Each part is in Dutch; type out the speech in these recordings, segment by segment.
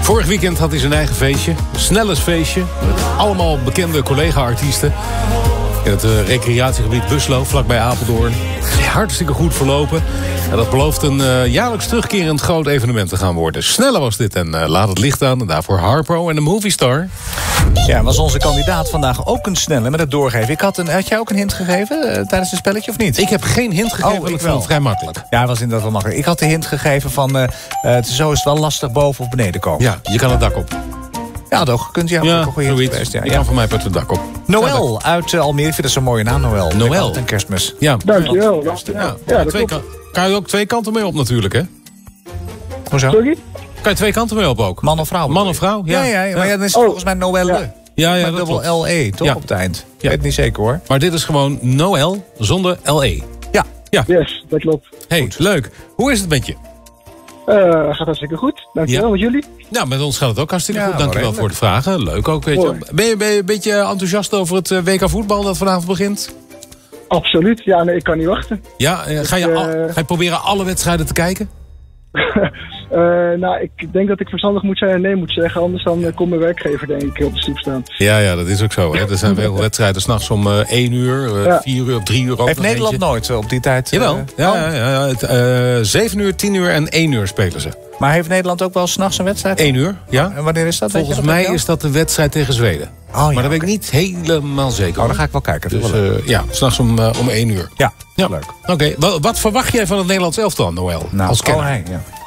Vorig weekend had hij zijn eigen feestje. Een snelheidsfeestje. Met allemaal bekende collega-artiesten. In het recreatiegebied Buslo, vlakbij Apeldoorn. Hartstikke goed verlopen. En dat belooft een jaarlijks terugkerend groot evenement te gaan worden. Sneller was dit en laat het licht aan. En daarvoor Harpo en de Movie Star. Ja, was onze kandidaat vandaag ook een snelle met het doorgeven. Had jij ook een hint gegeven tijdens het spelletje of niet? Ik heb geen hint gegeven, want ik vond het vrij makkelijk. Ja, was inderdaad wel makkelijk. Ik had de hint gegeven van zo is het wel lastig boven of beneden komen. Ja, je kan het dak op. Ja, dat ook gekund. Ja, zoiets. Je kan van mij per het dak op. Noël uit Almere. Ik vind dat zo'n mooie naam, Noël. Noël. En Kerstmis. Ja. Dankjewel. Ja, kan je ook twee kanten mee op natuurlijk, hè? Hoezo? Sorry? Kan je twee kanten mee op ook? Man of vrouw? Man of vrouw, ja. Ja, maar dan is het volgens mij Noëlle. Ja, met dubbel LE, toch op het eind? Ik weet het niet zeker, hoor. Maar dit is gewoon Noël zonder LE. Ja. Yes, dat klopt. Hey, leuk. Hoe is het met je? Gaat hartstikke goed. Dankjewel, met jullie? Nou, met ons gaat het ook hartstikke goed. Dankjewel voor de vragen. Leuk ook, weet je. Ben je een beetje enthousiast over het WK voetbal dat vanavond begint? Absoluut. Ja, nee, ik kan niet wachten. Ja, ga je proberen alle wedstrijden te kijken? Nou, ik denk dat ik verstandig moet zijn en nee moet zeggen. Anders dan komt mijn werkgever denk ik op de stoep staan. Ja, dat is ook zo. Hè. Er zijn veel wedstrijden 's nachts om 1 uur, 4 uur of 3 uur. Heeft Nederland nooit op die tijd? Jawel. 7 uur, 10 uur en 1 uur spelen ze. Maar heeft Nederland ook wel 's nachts een wedstrijd? 1 uur, ja. En wanneer is dat? Volgens mij is dat de wedstrijd tegen Zweden. Maar dat weet ik niet helemaal zeker. Dan ga ik wel kijken. Dus ja, 's nachts om 1 uur. Ja, leuk. Oké, wat verwacht jij van het Nederlands elftal, Noël? Nou, als kenner?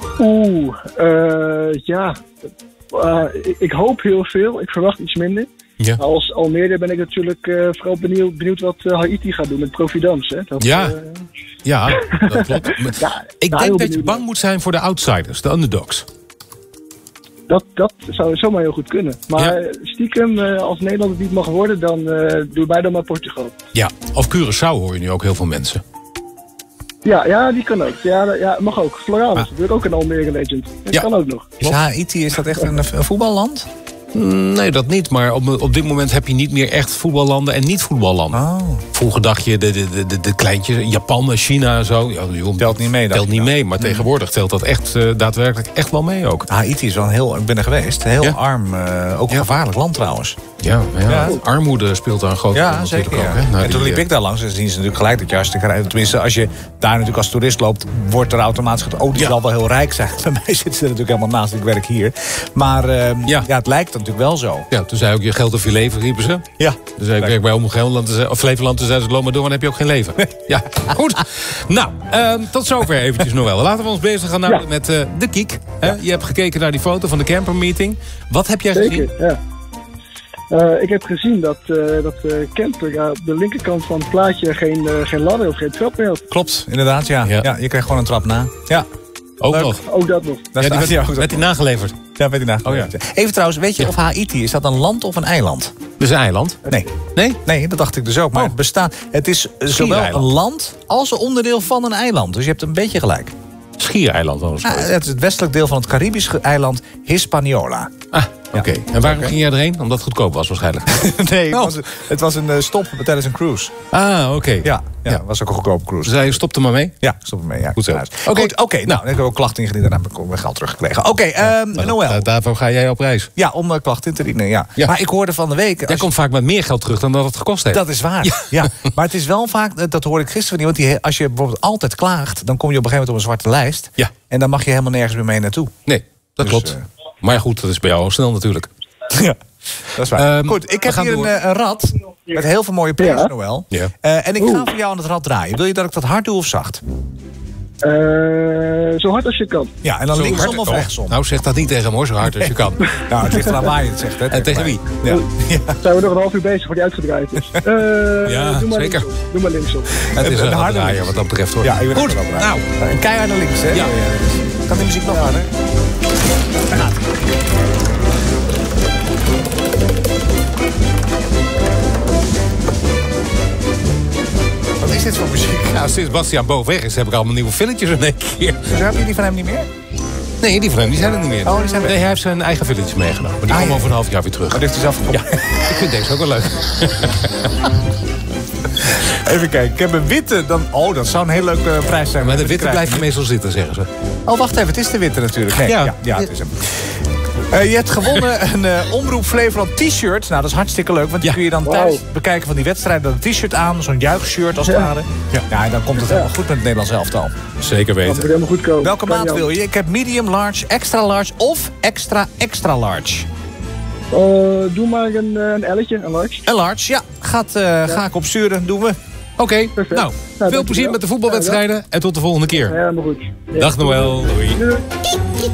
Ik hoop heel veel. Ik verwacht iets minder. Ja. Als Almere ben ik natuurlijk vooral benieuwd wat Haiti gaat doen met Providence. Hè? Ja, dat klopt. Ik denk dat je bang moet zijn voor de outsiders, de underdogs. Dat zou zomaar heel goed kunnen. Maar stiekem, als Nederland het niet mag worden, dan doe mij dan maar Portugal. Ja, of Curaçao hoor je nu ook heel veel mensen. Ja, die kan ook. Ja, mag ook. Floralis, natuurlijk ook een Almere legend. Dat kan ook nog. Is Haiti, is dat echt een voetballand? Nee, dat niet. Maar op dit moment heb je niet meer echt voetballanden en niet-voetballanden. Oh. Vroeger dacht je de kleintjes, Japan, China en zo. Ja, telt niet mee. Telt niet mee, maar tegenwoordig telt dat echt daadwerkelijk echt wel mee ook. Haiti is wel ik ben er geweest, heel arm. Ook een gevaarlijk land trouwens. Ja. Armoede speelt daar een grote rol. Ja, zeker. Ook, hè? En toen liep ik daar langs en zien ze natuurlijk gelijk dat je hartstikke rijk. Tenminste, als je daar natuurlijk als toerist loopt, wordt er automatisch gezegd, die zal wel heel rijk zijn. Bij mij zitten ze natuurlijk helemaal naast, ik werk hier. Maar het lijkt natuurlijk wel zo. Ja, toen zei ook je geld of je leven, riepen ze. Ja. Dus ik werk bij Omroep Gelderland of Flevoland, toen zeiden ze, loop maar door, dan heb je ook geen leven. Ja, goed. Nou, tot zover eventjes, Noël. Laten we ons bezig gaan houden met de Kiek. Je hebt gekeken naar die foto van de campermeeting. Wat heb jij gezien? Ja. Ik heb gezien dat camper op de linkerkant van het plaatje geen ladder of geen trap meer had. Klopt, inderdaad, ja. Je krijgt gewoon een trap na. Ja. Ook nog. Ook dat nog. Werd die nageleverd? Ja, werd die nageleverd. Even trouwens, weet je of Haiti, is dat een land of een eiland? Dus een eiland? Nee, dat dacht ik dus ook. Maar het is zowel een land als een onderdeel van een eiland. Dus je hebt een beetje gelijk. Schiereiland anders. Het is het westelijk deel van het Caribische eiland Hispaniola. Oké. En waarom ging jij erheen? Omdat het goedkoop was waarschijnlijk. Nee, het was een stop tijdens een cruise. Oké. Ja, het was ook een goedkope cruise. Zei je stop er maar mee? Ja, stop er mee. Ja. Goed zo. Oké, nou, dan heb ik ook klachten ingediend. Daarna heb ik mijn geld teruggekregen. Oké, Noël. Daarvoor ga jij op reis. Ja, om klachten in te dienen, ja. Maar ik hoorde van de week... Jij komt vaak met meer geld terug dan dat het gekost heeft. Dat is waar, ja. Maar het is wel vaak, dat hoorde ik gisteren van iemand, als je bijvoorbeeld altijd klaagt, dan kom je op een gegeven moment op een zwarte lijst. Ja. En dan mag je helemaal nergens meer mee naartoe. Nee, dat klopt. Maar goed, dat is bij jou al snel natuurlijk. Ja, dat is waar. Goed, ik heb hier een rad met heel veel mooie prijzen, Noël. Ja. En ik ga voor jou aan het rad draaien. Wil je dat ik dat hard doe of zacht? Zo hard als je kan. Ja, en dan linksom of rechtsom? Nou, zeg dat niet tegen hem hoor, zo hard als je kan. Nou, het ligt eraan waar je het zegt. Hè, en tegen wie? Ja. Zijn we nog een half uur bezig voor die uitgedraaid is. Ja, doe maar zeker. Doe maar linksom. Het is een harde draaier wat dat betreft hoor. Ja, goed, nou. Een keihard naar links, hè? Ja. Kan die muziek nog harder? Ja. Wat is dit voor muziek? Nou, sinds Bastiaan bovenweg is, heb ik allemaal nieuwe filletjes in één keer. Dus heb je die van hem niet meer? Nee, die van hem die zijn er niet meer. Oh, die zijn weg. Nee, hij heeft zijn eigen filletjes meegenomen. Maar die komen over een half jaar weer terug. Oh, die heeft hij zelf gekocht. Ja, ik vind deze ook wel leuk. Even kijken, ik heb een witte. Dat zou een heel leuke prijs zijn. Maar de witte blijft meestal zitten, zeggen ze. Oh, wacht even, het is de witte natuurlijk. Nee, ja, het is hem. Je hebt gewonnen een Omroep Flevoland t-shirt. Nou, dat is hartstikke leuk. Want die kun je dan thuis bekijken van die wedstrijd. Dan een t-shirt aan, zo'n juichshirt als het ware. Ja, en dan komt het helemaal goed met het Nederlands elftal. Zeker weten. Dat moet helemaal goed komen. Welke maat wil je? Ik heb medium large, extra large of extra large. Doe maar een L'tje, een large. Een large, ja. Ga ik opsturen, doen we. Oké, nou, veel plezier met de voetbalwedstrijden. En tot de volgende keer. Ja, helemaal goed. Dag Noël, doei.